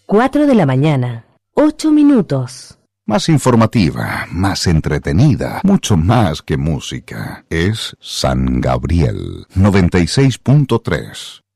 4 de la mañana, 8 minutos. Más informativa, más entretenida, mucho más que música. Es San Gabriel 96.3.